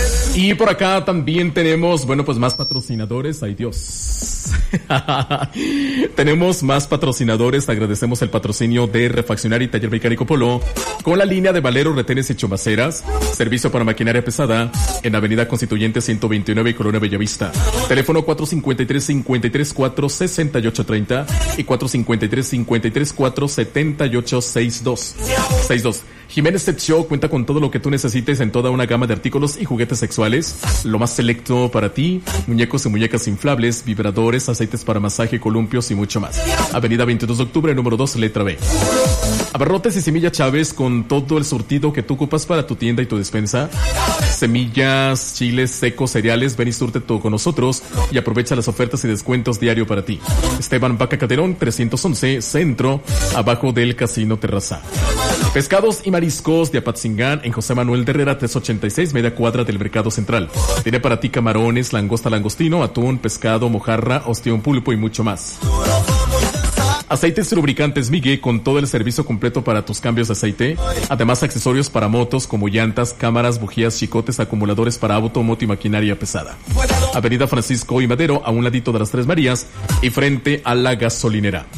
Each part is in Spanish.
Y por acá también tenemos, bueno, pues más patrocinadores. ¡Ay, Dios! Tenemos más patrocinadores. Agradecemos el patrocinio de Refaccionaria y Taller Mecánico Polo con la línea de valeros, retenes y chumaceras. Servicio para maquinaria pesada en Avenida Constituyente 129 y Colonia Bellavista. Teléfono 453-534-6830 y 453-534-7862. Jiménez Pet Show cuenta con todo lo que tú necesites en toda una gama de artículos y juguetes sexuales. Lo más selecto para ti: muñecos y muñecas inflables, vibradores, aceites para masaje, columpios y mucho más. Avenida 22 de octubre, número 2, letra B. Abarrotes y Semilla Chávez con todo el surtido que tú ocupas para tu tienda y tu despensa. Semillas, chiles secos, cereales. Ven y surte todo con nosotros y aprovecha las ofertas y descuentos diario para ti. Esteban Vaca Caderón 311 Centro, abajo del Casino Terraza. Pescados y mariscos de Apatzingán en José Manuel de Herrera 386, media cuadra del Mercado Central. Tiene para ti camarones, langosta, langostino, atún, pescado, mojarra, ostión, pulpo y mucho más. Aceites y lubricantes Migue con todo el servicio completo para tus cambios de aceite. Además, accesorios para motos como llantas, cámaras, bujías, chicotes, acumuladores para auto, moto y maquinaria pesada. Avenida Francisco y Madero, a un ladito de las Tres Marías y frente a la gasolinera.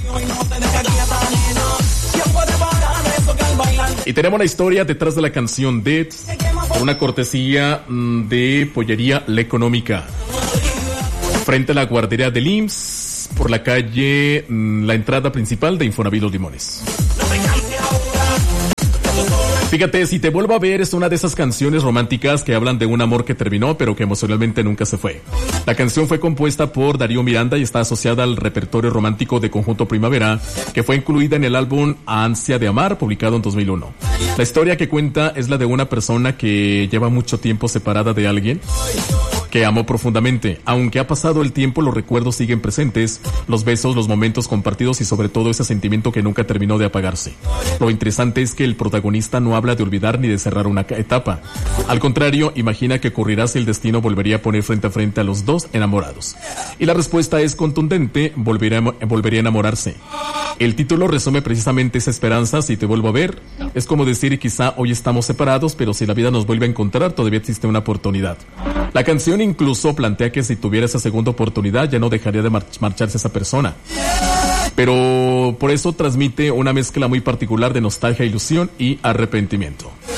Y tenemos la historia detrás de la canción de una cortesía de Pollería La Económica. Frente a la guardería del IMSS, por la calle, la entrada principal de Infonavit Los Limones. Fíjate, Si te vuelvo a ver es una de esas canciones románticas que hablan de un amor que terminó, pero que emocionalmente nunca se fue. La canción fue compuesta por Darío Miranda y está asociada al repertorio romántico de Conjunto Primavera, que fue incluida en el álbum Ansia de Amar, publicado en 2001. La historia que cuenta es la de una persona que lleva mucho tiempo separada de alguien que amó profundamente. Aunque ha pasado el tiempo, los recuerdos siguen presentes, los besos, los momentos compartidos y sobre todo ese sentimiento que nunca terminó de apagarse. Lo interesante es que el protagonista no habla de olvidar ni de cerrar una etapa. Al contrario, imagina que ocurrirá si el destino volvería a poner frente a frente a los dos enamorados. Y la respuesta es contundente: volvería a enamorarse. El título resume precisamente esa esperanza. Si te vuelvo a ver, es como decir, quizá hoy estamos separados, pero si la vida nos vuelve a encontrar, todavía existe una oportunidad. La canción incluso plantea que si tuviera esa segunda oportunidad ya no dejaría de marcharse esa persona. Pero por eso transmite una mezcla muy particular de nostalgia, ilusión y arrepentimiento.